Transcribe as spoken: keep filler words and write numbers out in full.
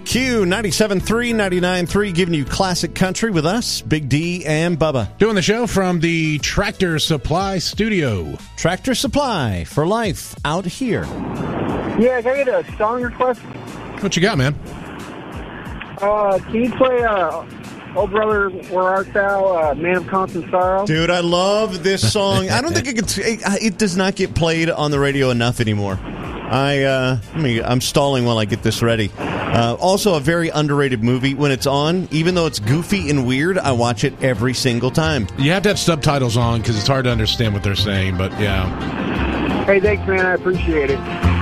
Q ninety-seven point three, ninety-nine point three, giving you classic country with us, Big D and Bubba. Doing the show from the Tractor Supply Studio. Tractor Supply for life out here. Yeah, can I get a song request? What you got, man? Uh, can you play uh, Old Brother, Where Art Thou, uh, Man of Constant Sorrow? Dude, I love this song. I don't think it gets, it, it does not get played on the radio enough anymore. I, uh, I mean, I'm stalling while I get this ready. Uh, also, a very underrated movie. When it's on, even though it's goofy and weird, I watch it every single time. You have to have subtitles on because it's hard to understand what they're saying, but yeah. Hey, thanks, man. I appreciate it.